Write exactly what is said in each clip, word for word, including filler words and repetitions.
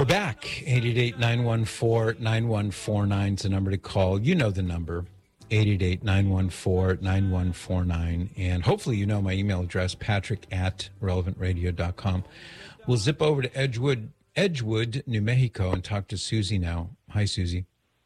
We're back. eight eight eight, nine one four, nine one four nine is the number to call. You know the number, eight eight eight, nine one four, nine one four nine. And hopefully you know my email address, patrick at relevant radio dot com. We'll zip over to Edgewood, Edgewood, New Mexico, and talk to Susie now. Hi, Susie.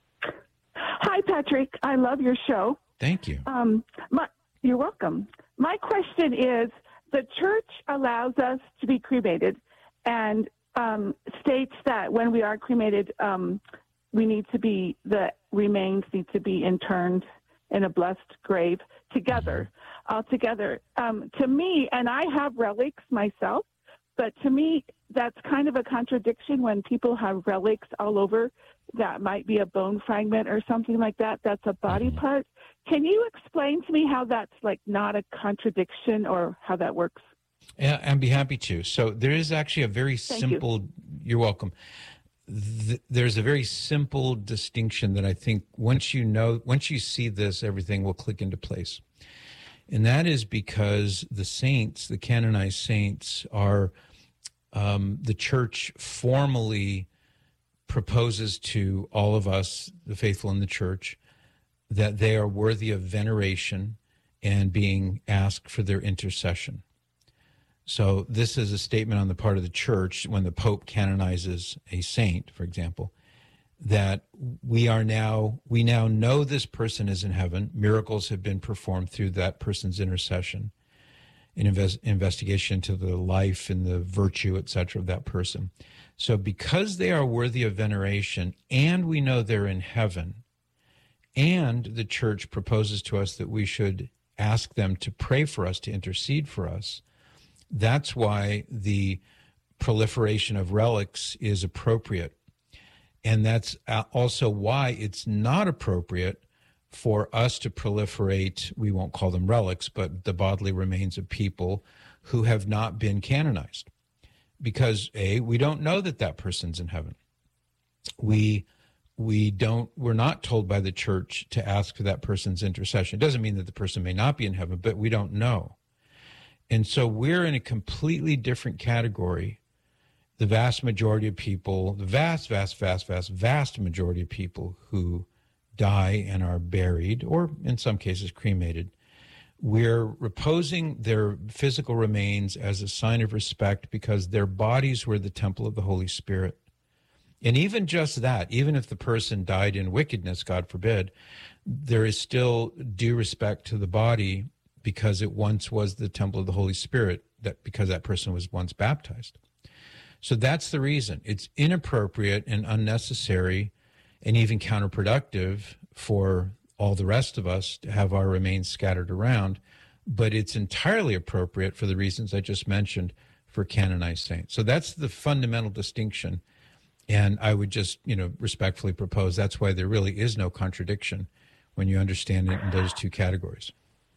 Hi, Patrick. I love your show. Thank you. Um, my, you're welcome. My question is, the church allows us to be cremated and um, states that when we are cremated, um, we need to be, the remains need to be interned in a blessed grave together, all together. Um, to me, and I have relics myself, but to me, that's kind of a contradiction when people have relics all over. That might be a bone fragment or something like that. That's a body Mm-hmm. part. Can you explain to me how that's like not a contradiction or how that works? Yeah, I'd be happy to. So there is actually a very Thank simple, you. you're welcome. Th- there's a very simple distinction that I think once you know, once you see this, everything will click into place. And that is because the saints, the canonized saints, are um, the church formally proposes to all of us, the faithful in the church, that they are worthy of veneration and being asked for their intercession. So this is a statement on the part of the church when the Pope canonizes a saint, for example, that we are now, we now know this person is in heaven. Miracles have been performed through that person's intercession, an invest, investigation into the life and the virtue, et cetera, of that person. So because they are worthy of veneration and we know they're in heaven, and the church proposes to us that we should ask them to pray for us, to intercede for us, that's why the proliferation of relics is appropriate. And that's also why it's not appropriate for us to proliferate, we won't call them relics, but the bodily remains of people who have not been canonized. Because, A, we don't know that that person's in heaven. We we don't, we're not told by the church to ask for that person's intercession. It doesn't mean that the person may not be in heaven, but we don't know. And so we're in a completely different category. The vast majority of people, the vast, vast, vast, vast, vast majority of people who die and are buried, or in some cases cremated, we're reposing their physical remains as a sign of respect because their bodies were the temple of the Holy Spirit. And even just that, even if the person died in wickedness, God forbid, there is still due respect to the body because it once was the temple of the Holy Spirit, that because that person was once baptized. So that's the reason. It's inappropriate and unnecessary and even counterproductive for all the rest of us to have our remains scattered around, but it's entirely appropriate for the reasons I just mentioned for canonized saints. So that's the fundamental distinction. And I would just, you know, respectfully propose that's why there really is no contradiction when you understand it in those two categories.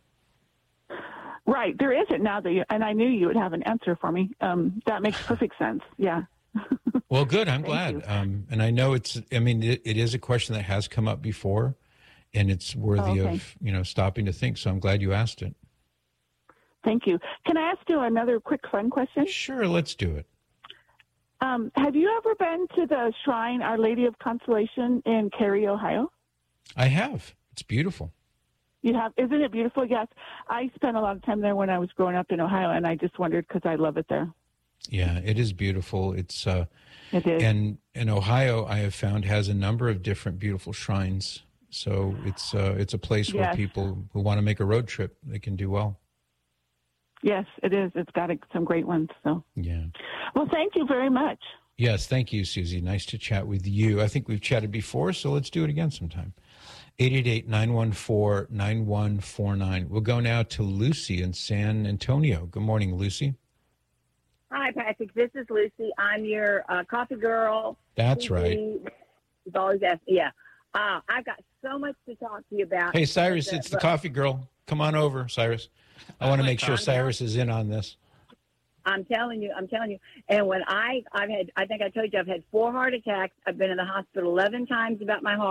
Right. There isn't now that you, and I knew you would have an answer for me. Um, that makes perfect sense. Yeah. Well, good. I'm Thank glad. Um, and I know it's, I mean, it, it is a question that has come up before and it's worthy oh, okay. of, you know, stopping to think. So I'm glad you asked it. Thank you. Can I ask you another quick fun question? Sure. Let's do it. Um, have you ever been to the shrine Our Lady of Consolation in Cary, Ohio? I have. It's beautiful. You have? Isn't it beautiful? Yes. I spent a lot of time there when I was growing up in Ohio, and I just wondered because I love it there. Yeah, it is beautiful. It's uh, it is. And, and Ohio, I have found, has a number of different beautiful shrines. So it's uh, it's a place where yes. people who want to make a road trip, they can do well. Yes, it is. It's got a, some great ones. So yeah. Well, thank you very much. Yes, thank you, Susie. Nice to chat with you. I think we've chatted before, so let's do it again sometime. eight eight eight, nine one four, nine one four nine. We'll go now to Lucy in San Antonio. Good morning, Lucy. Hi, Patrick. This is Lucy. I'm your uh, coffee girl. That's T V. right. You've always asked, yeah. Uh, I've got so much to talk to you about. Hey, Cyrus, the, it's the coffee girl. Come on over, Cyrus. I want to make sure Cyrus is in on this. I'm telling you, I'm telling you. And when I, I've had, I think I told you, I've had four heart attacks. I've been in the hospital eleven times about my heart.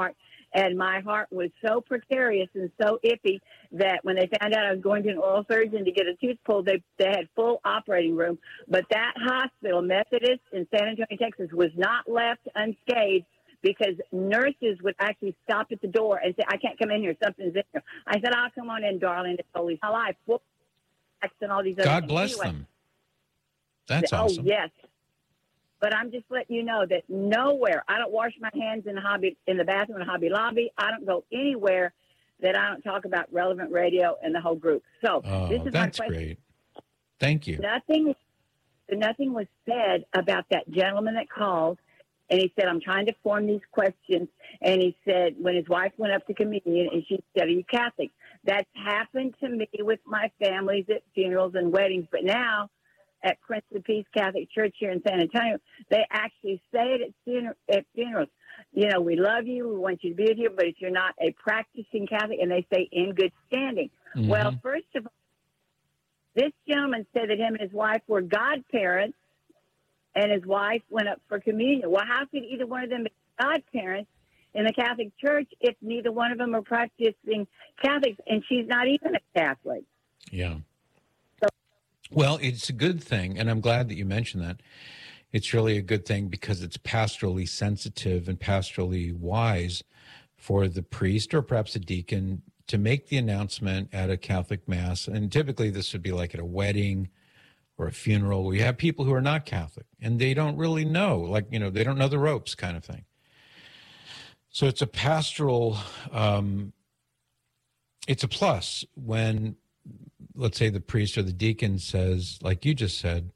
And my heart was so precarious and so iffy that when they found out I was going to an oral surgeon to get a tooth pulled, they, they had full operating room. But that hospital, Methodist in San Antonio, Texas, was not left unscathed because nurses would actually stop at the door and say, I can't come in here. Something's in here. I said, I'll come on in, darling. It's always my life. And all these other God things. bless anyway, them. That's oh, awesome. yes. But I'm just letting you know that nowhere, I don't wash my hands in the hobby in the bathroom in the Hobby Lobby. I don't go anywhere that I don't talk about Relevant Radio and the whole group. So Oh, this is that's my question. great. Thank you. Nothing, nothing was said about that gentleman that called, and he said, I'm trying to form these questions. And he said, when his wife went up to communion, and she said, are you Catholic? That's happened to me with my families at funerals and weddings. But now at Prince of Peace Catholic Church here in San Antonio, they actually say it at, funer- at funerals. You know, we love you. We want you to be here. But if you're not a practicing Catholic, and they say in good standing. Mhm. Well, first of all, this gentleman said that him and his wife were godparents, and his wife went up for communion. Well, how could either one of them be godparents in the Catholic Church if neither one of them are practicing Catholics, and she's not even a Catholic? Yeah. So- Well, it's a good thing, and I'm glad that you mentioned that. It's really a good thing because it's pastorally sensitive and pastorally wise for the priest or perhaps a deacon to make the announcement at a Catholic Mass. And typically this would be like at a wedding or a funeral where you have people who are not Catholic and they don't really know, like, you know, they don't know the ropes kind of thing. So it's a pastoral, um, it's a plus when, let's say, the priest or the deacon says, like you just said,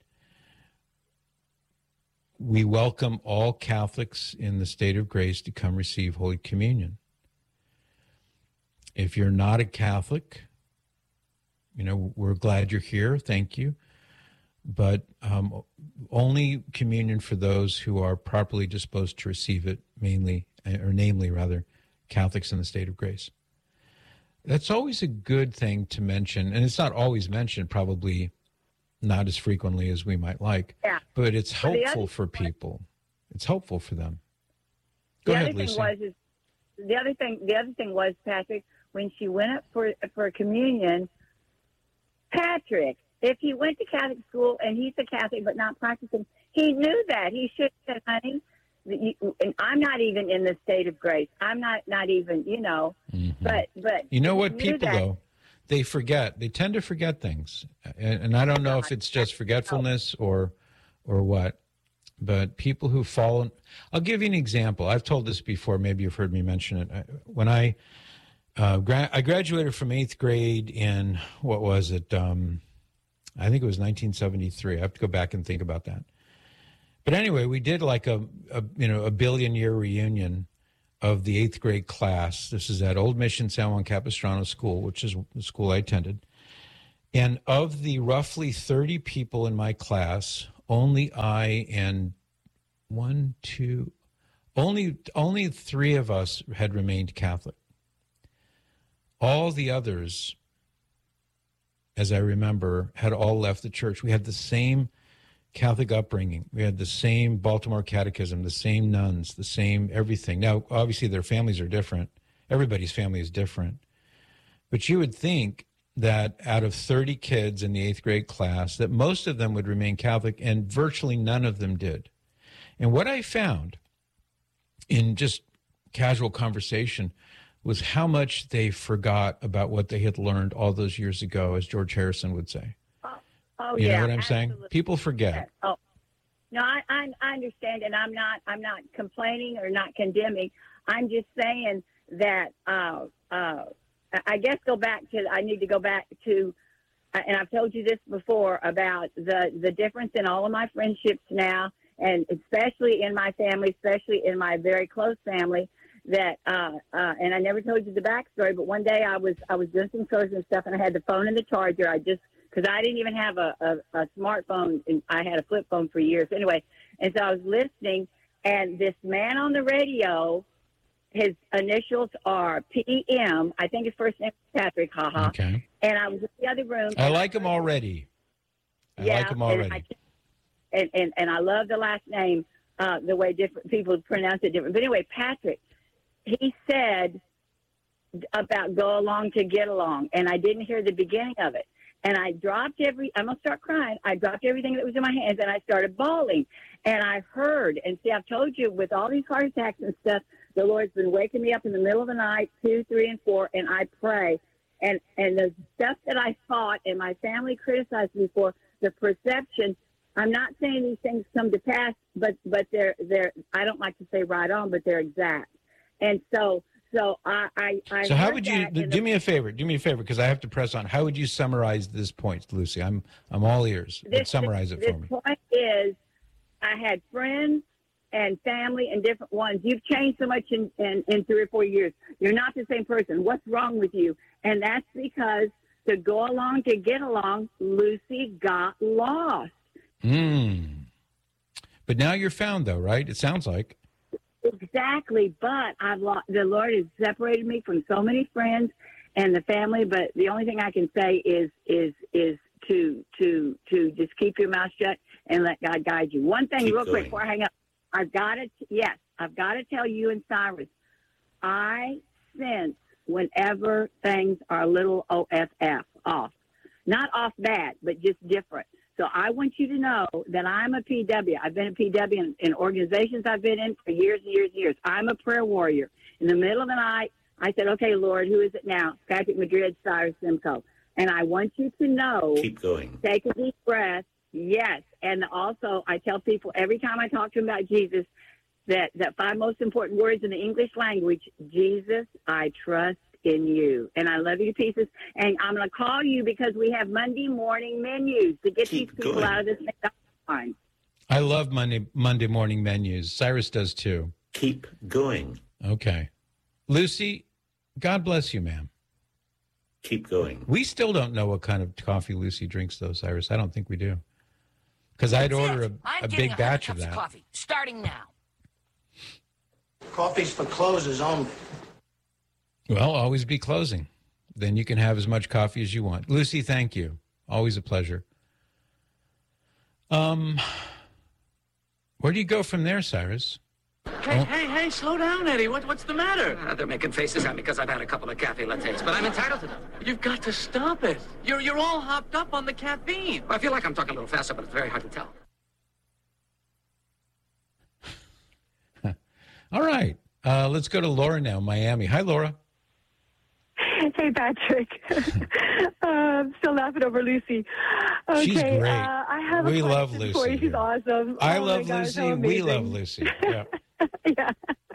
we welcome all Catholics in the state of grace to come receive Holy Communion. If you're not a Catholic, you know, we're glad you're here. Thank you. But um, only communion for those who are properly disposed to receive it, mainly, or namely, rather, Catholics in the state of grace. That's always a good thing to mention, and it's not always mentioned, probably not as frequently as we might like, Yeah. but it's Well, the helpful other- for people. It's helpful for them. Go the ahead, other thing Lucy. was is the other thing. The other thing was, Patrick, when she went up for for communion, Patrick, if he went to Catholic school and he's a Catholic but not practicing, he knew that. He should have said, honey, you, and I'm not even in the state of grace. I'm not not even, you know. Mhm. But but You know he what, knew people, that. though, they forget. They tend to forget things. And, and I don't know if it's just forgetfulness or or what. But people who fall, I'll give you an example. I've told this before. Maybe you've heard me mention it. I, when I uh, gra- I graduated from eighth grade in, what was it? Um, I think it was nineteen seventy-three. I have to go back and think about that. But anyway, we did like a, a you know a billion year reunion of the eighth grade class. This is at Old Mission San Juan Capistrano School, which is the school I attended. And of the roughly thirty people in my class, only I and one, two, only only three of us had remained Catholic. All the others, as I remember, had all left the church. We had the same Catholic upbringing. We had the same Baltimore Catechism, the same nuns, the same everything. Now, obviously, their families are different. Everybody's family is different. But you would think that out of thirty kids in the eighth grade class, that most of them would remain Catholic, and virtually none of them did. And what I found in just casual conversation was how much they forgot about what they had learned all those years ago, as George Harrison would say. Oh, You yeah, know what I'm saying? absolutely. People forget. Oh, no, I, I I understand, and I'm not I'm not complaining or not condemning. I'm just saying that uh, uh, I guess go back to I need to go back to, and I've told you this before about the the difference in all of my friendships now, and especially in my family, especially in my very close family. That uh, uh, and I never told you the backstory, but one day I was I was doing some chores and stuff, and I had the phone in the charger. I just because I didn't even have a, a, a smartphone, and I had a flip phone for years anyway. And so I was listening, and this man on the radio, his initials are P M. I think his first name is Patrick, haha. Okay. And I was in the other room. I like him already. I yeah, like him and already. I, and, and, and I love the last name, uh, the way different people pronounce it different. But anyway, Patrick, he said about go along to get along, and I didn't hear the beginning of it. And I dropped every, I'm going to start crying. I dropped everything that was in my hands, and I started bawling. And I heard, and see, I've told you, with all these heart attacks and stuff, the Lord's been waking me up in the middle of the night, two, three, and four, and I pray. And and the stuff that I thought and my family criticized me for, the perception, I'm not saying these things come to pass, but, but they're, they're, I don't like to say right on, but they're exact. And so, So I, I, I So how would you do the, me a favor? Do me a favor because I have to press on. How would you summarize this point, Lucy? I'm I'm all ears. This, but summarize it this for me. The point is, I had friends and family and different ones. You've changed so much in, in, in three or four years. You're not the same person. What's wrong with you? And that's because to go along to get along, Lucy got lost. Hmm. But now you're found, though, right? It sounds like. Exactly, but I've lost, the Lord has separated me from so many friends and the family. But the only thing I can say is is is to to to just keep your mouth shut and let God guide you. One thing, Keep real going. quick, before I hang up, I've got to yes, I've got to tell you and Cyrus, I sense whenever things are a little O F F off, not off bad, but just different. So I want you to know that I'm a P W. I've been a P W in, in organizations I've been in for years and years and years. I'm a prayer warrior. In the middle of the night, I said, okay, Lord, who is it now? Patrick Madrid, Cyrus Simcoe. And I want you to know, Keep going. take a deep breath. Yes. And also, I tell people every time I talk to them about Jesus, that, that five most important words in the English language, Jesus, I trust in you. And I love you to pieces. And I'm going to call you because we have Monday morning menus to get Keep these people going. out of this time. I love Monday Monday morning menus. Cyrus does too. Keep going. Okay. Lucy, God bless you, ma'am. Keep going. We still don't know what kind of coffee Lucy drinks, though, Cyrus. I don't think we do. Because I'd That's order it. a, I'm a getting big batch of cups that. coffee, starting now. Coffee's for closers only. Well, always be closing. Then you can have as much coffee as you want. Lucy, thank you. Always a pleasure. Um, where do you go from there, Cyrus? Hey, Oh. hey, hey, slow down, Eddie. What, what's the matter? Uh, they're making faces at me because I've had a couple of cafe lattes, but I'm entitled to them. You've got to stop it. You're, you're all hopped up on the caffeine. I feel like I'm talking a little faster, but it's very hard to tell. All right. Uh, let's go to Laura now, Miami. Hi, Laura. Hey, Patrick. uh, I'm still laughing over Lucy. Okay, She's great. Uh, I have We a love question Lucy for you. She's here. awesome. I Oh, my love gosh, Lucy. how We love amazing. Lucy. Yeah. Yeah.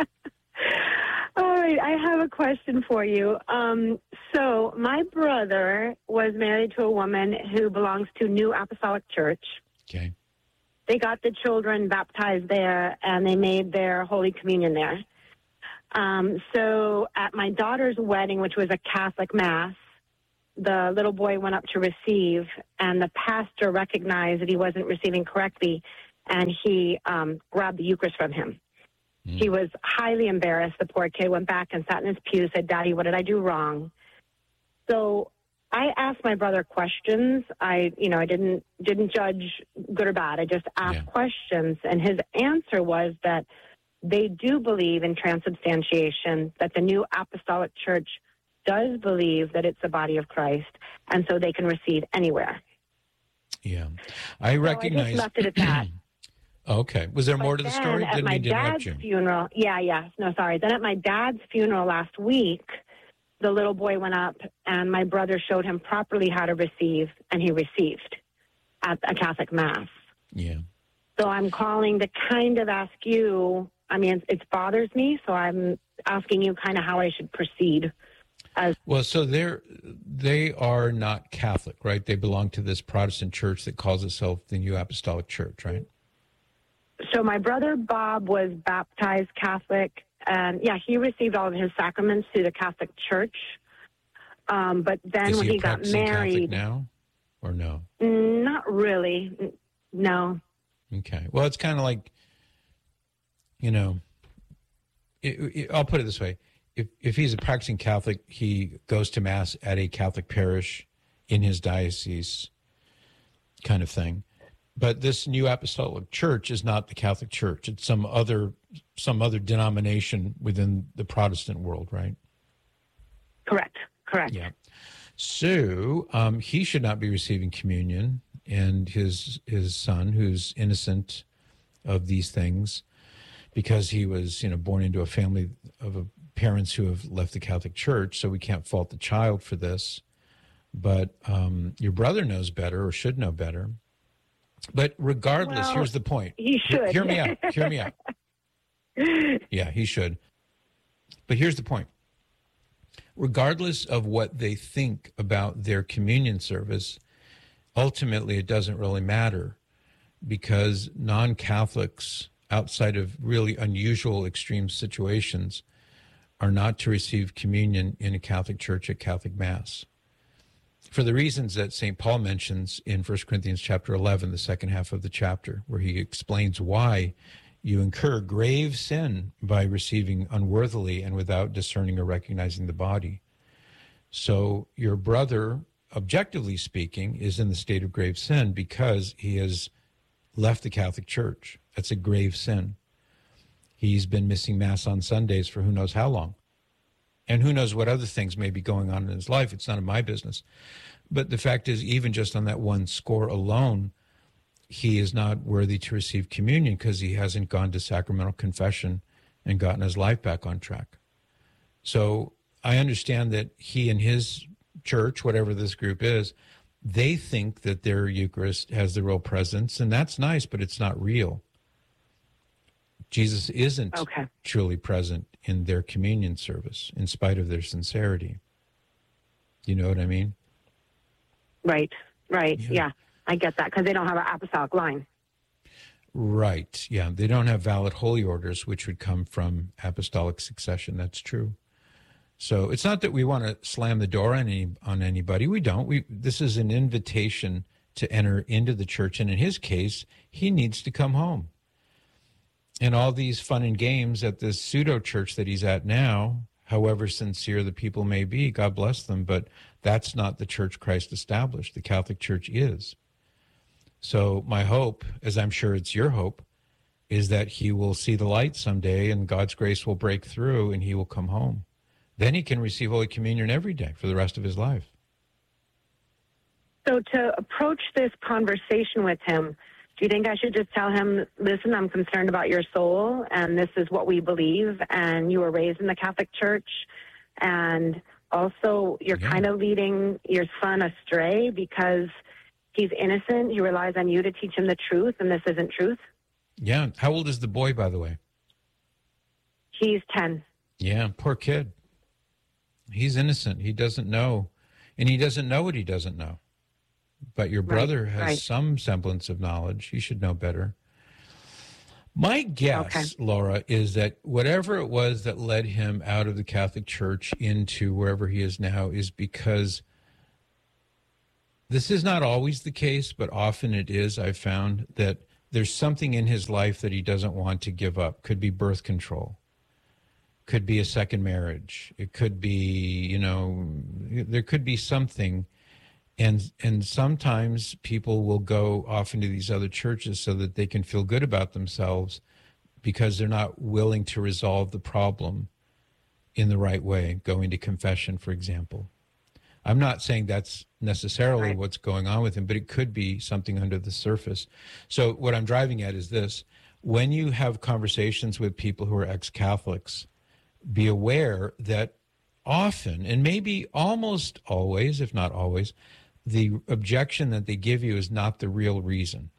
All right, I have a question for you. Um, so my brother was married to a woman who belongs to New Apostolic Church. Okay. They got the children baptized there, and they made their Holy Communion there. Um, so at my daughter's wedding, which was a Catholic Mass, the little boy went up to receive, and the pastor recognized that he wasn't receiving correctly, and he um, grabbed the Eucharist from him. Mm. He was highly embarrassed. The poor kid went back and sat in his pew, said, Daddy, what did I do wrong? So I asked my brother questions. I, you know, I didn't didn't judge good or bad. I just asked Yeah. questions, and his answer was that they do believe in transubstantiation, that the New Apostolic Church does believe that it's the body of Christ, and so they can receive anywhere. Yeah. I So recognize. I just left it at that. Okay. Was there more But to the then story? At Didn't my mean to interrupt dad's you. funeral, yeah, yeah, no, sorry. Then at my dad's funeral last week, the little boy went up, and my brother showed him properly how to receive, and he received at a Catholic Mass. Yeah. So I'm calling to kind of ask you, I mean, it, it bothers me, so I'm asking you kind of how I should proceed. As Well, so they're they are not Catholic, right? They belong to this Protestant church that calls itself the New Apostolic Church, right? So my brother Bob was baptized Catholic, and yeah, he received all of his sacraments through the Catholic Church. Um, but then Is when he, he, a got practicing Catholic married, now, or no? not really, N- no. Okay. Well, it's kind of like, you know, it, it, I'll put it this way: if if he's a practicing Catholic, he goes to mass at a Catholic parish in his diocese, kind of thing. But this New Apostolic Church is not the Catholic Church. It's some other some other denomination within the Protestant world, right? Correct. Correct. Yeah. So um, he should not be receiving communion, and his his son, who's innocent of these things, because he was, you know, born into a family of a, parents who have left the Catholic Church. So we can't fault the child for this. But um, your brother knows better, or should know better. But regardless, Well, here's the point. he should. Hear me out. Hear me out. Yeah, he should. But here's the point. Regardless of what they think about their communion service, ultimately it doesn't really matter, because non-Catholics, outside of really unusual extreme situations, are not to receive communion in a Catholic church at Catholic Mass, for the reasons that Saint Paul mentions in First Corinthians chapter eleven, the second half of the chapter, where he explains why you incur grave sin by receiving unworthily and without discerning or recognizing the body. So your brother, objectively speaking, is in the state of grave sin because he has left the Catholic Church. That's a grave sin. He's been missing Mass on Sundays for who knows how long. And who knows what other things may be going on in his life. It's none of my business. But the fact is, even just on that one score alone, he is not worthy to receive communion because he hasn't gone to sacramental confession and gotten his life back on track. So I understand that he and his church, whatever this group is, they think that their Eucharist has the real presence, and that's nice, but it's not real. Jesus isn't Okay. truly present in their communion service, in spite of their sincerity. You know what I mean? Right. Right. Yeah. Yeah. I get that, because they don't have an apostolic line. Right. Yeah. They don't have valid holy orders, which would come from apostolic succession. That's true. So it's not that we want to slam the door on any on anybody. We don't. We this is an invitation to enter into the church, and in his case, he needs to come home. And all these fun and games at this pseudo church that he's at now, however sincere the people may be, God bless them, but that's not the church Christ established. The Catholic Church is. So my hope, as I'm sure it's your hope, is that he will see the light someday and God's grace will break through and he will come home. Then he can receive Holy Communion every day for the rest of his life. So to approach this conversation with him, do you think I should just tell him, listen, I'm concerned about your soul, and this is what we believe, and you were raised in the Catholic Church, and also you're Yeah. kind of leading your son astray because he's innocent. He relies on you to teach him the truth, and this isn't truth? Yeah. How old is the boy, by the way? He's ten. Yeah, poor kid. He's innocent. He doesn't know. And he doesn't know what he doesn't know. But your brother Right, has right. some semblance of knowledge. He should know better. My guess, Okay. Laura, is that whatever it was that led him out of the Catholic Church into wherever he is now is because this is not always the case, but often it is. I've found that there's something in his life that he doesn't want to give up. Could be birth control. Could be a second marriage. It could be, you know, there could be something. And and sometimes people will go off into these other churches so that they can feel good about themselves because they're not willing to resolve the problem in the right way, going to confession, for example. I'm not saying that's necessarily Right. what's going on with him, but it could be something under the surface. So what I'm driving at is this. When you have conversations with people who are ex-Catholics, be aware that often, and maybe almost always, if not always, the objection that they give you is not the real reason.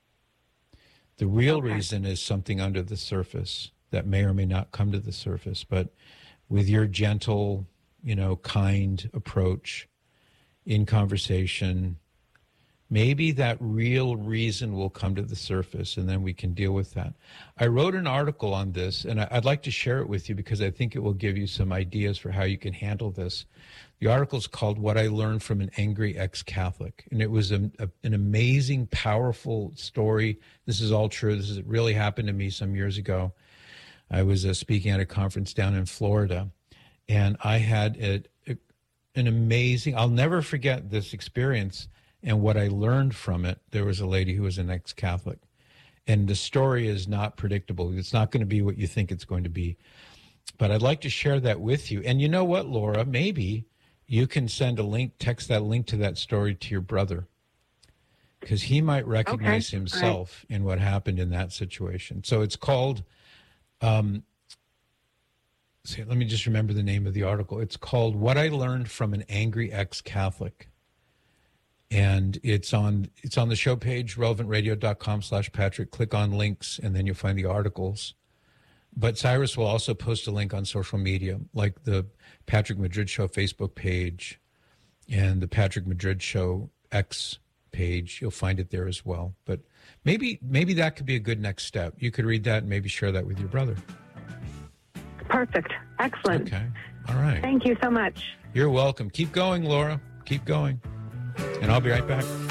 The real Okay. reason is something under the surface that may or may not come to the surface. But with your gentle, you know, kind approach in conversation, maybe that real reason will come to the surface and then we can deal with that. I wrote an article on this and I- I'd like to share it with you because I think it will give you some ideas for how you can handle this. The article is called What I Learned from an Angry Ex-Catholic. And it was a, a, an amazing, powerful story. This is all true. This is, it really happened to me some years ago. I was uh, speaking at a conference down in Florida and I had a, a, an amazing, I'll never forget this experience. And what I learned from it, there was a lady who was an ex-Catholic. And the story is not predictable. It's not going to be what you think it's going to be. But I'd like to share that with you. And you know what, Laura? Maybe you can send a link, text that link to that story to your brother, because he might recognize Okay. himself in what happened in that situation. So it's called, um, see, let me just remember the name of the article. It's called What I Learned from an Angry Ex-Catholic. And it's on it's on the show page, relevant radio dot com slash Patrick. Click on links, and then you'll find the articles. But Cyrus will also post a link on social media, like the Patrick Madrid Show Facebook page and the Patrick Madrid Show X page. You'll find it there as well. But maybe maybe that could be a good next step. You could read that and maybe share that with your brother. Perfect. Excellent. Okay. All right. Thank you so much. You're welcome. Keep going, Laura. Keep going. And I'll be right back.